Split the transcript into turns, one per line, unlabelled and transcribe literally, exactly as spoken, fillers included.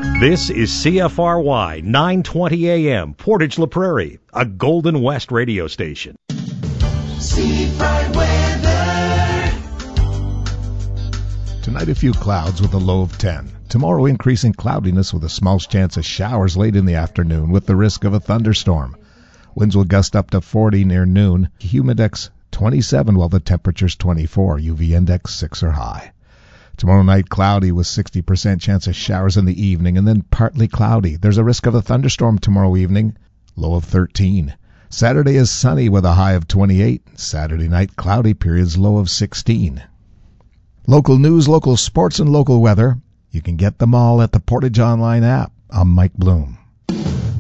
This is C F R Y nine twenty A M, Portage La Prairie, a Golden West radio station.
Seafront weather.
Tonight, a few clouds with a low of ten. Tomorrow, increasing cloudiness with a small chance of showers late in the afternoon with the risk of a thunderstorm. Winds will gust up to forty near noon. Humidex twenty-seven while the temperature's twenty-four. U V index six or high. Tomorrow night, cloudy with sixty percent chance of showers in the evening and then partly cloudy. There's a risk of a thunderstorm tomorrow evening. Low of thirteen. Saturday is sunny with a high of twenty-eight. Saturday night, cloudy periods, low of sixteen. Local news, local sports, and local weather. You can get them all at the Portage Online app. I'm Mike Bloom.